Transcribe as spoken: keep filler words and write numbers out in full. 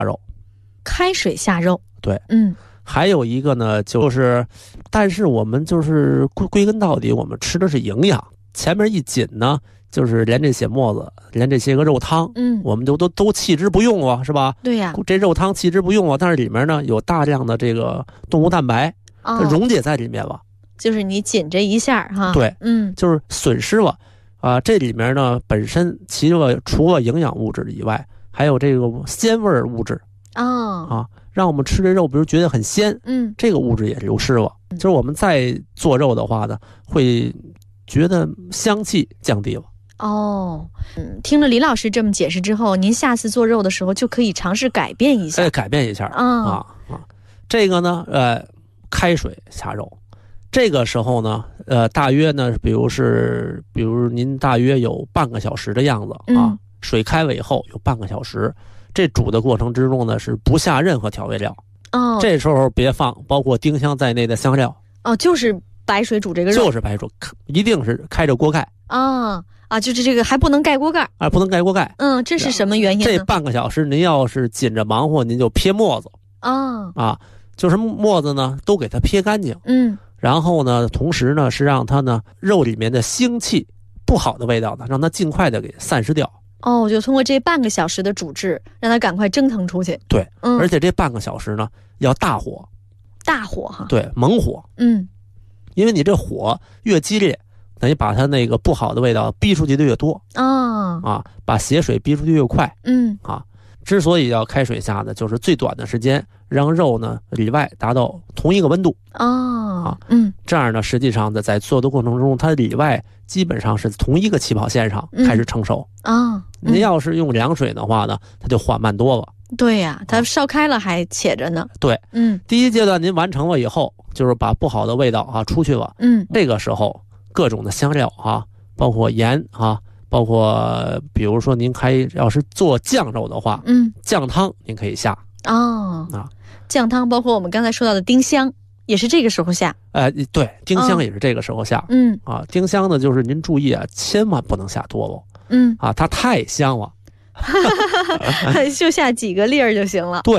肉。 开水下肉， 对， 嗯， 还有一个呢，就是，但是我们就是归归根到底，我们吃的是营养。前面一紧呢，就是连这些沫子，连这些个肉汤， 嗯， 我们就都都弃之不用啊，是吧？ 对呀， 这肉汤弃之不用啊，但是里面呢有大量的这个动物蛋白， 哦， 溶解在里面了。 就是你紧这一下哈， 对， 嗯， 就是损失了啊。这里面呢本身其实除了营养物质以外，还有这个鲜味物质。 哦啊，让我们吃这肉，比如觉得很鲜， 嗯， 这个物质也流失了。就是我们再做肉的话呢，会觉得香气降低了。 哦，嗯，听了李老师这么解释之后，您下次做肉的时候就可以尝试改变一下， 哎，改变一下、 哦、 啊啊！这个呢，呃，开水下肉，这个时候呢，呃，大约呢，比如是，比如您大约有半个小时的样子啊， 嗯、 水开了以后有半个小时。这煮的过程之中呢，是不下任何调味料。 哦， 这时候别放包括丁香在内的香料。 哦，就是白水煮这个肉， 就是白水，一定是开着锅盖。 啊啊，就是这个还不能盖锅盖啊，不能盖锅盖。 嗯，这是什么原因呢？ 这半个小时您要是紧着忙活，您就撇沫子。 啊啊，就是沫子呢都给它撇干净。 嗯， 然后呢，同时呢是让它呢肉里面的腥气、不好的味道呢，让它尽快的给散失掉。 哦，就通过这半个小时的煮制，让它赶快蒸腾出去。 对， 嗯， 而且这半个小时呢要大火， 大火哈， 对，猛火。 嗯， 因为你这火越激烈，等于把它那个不好的味道逼出去的越多。 啊啊，把血水逼出去越快。 嗯啊，之所以要开水下呢，就是最短的时间让肉呢里外达到同一个温度。 哦、 啊， 嗯， 这样呢，实际上呢，在做的过程中，它里外基本上是同一个起跑线上开始成熟。 啊、嗯， 您要是用凉水的话呢，它就缓慢多了。 对呀、啊，它烧开了还且着呢。 对， 嗯， 第一阶段您完成了以后，就是把不好的味道啊出去了。 嗯， 这个时候各种的香料啊，包括盐啊，包括比如说您开要是做酱肉的话， 嗯， 酱汤您可以下。 哦啊， 酱汤包括我们刚才说到的丁香，也是这个时候下。 哎、呃，对，丁香也是这个时候下。 嗯， 啊，丁香呢，就是您注意啊，千万不能下多了。 嗯， 啊，它太香了。 就下几个粒儿就行了。 对。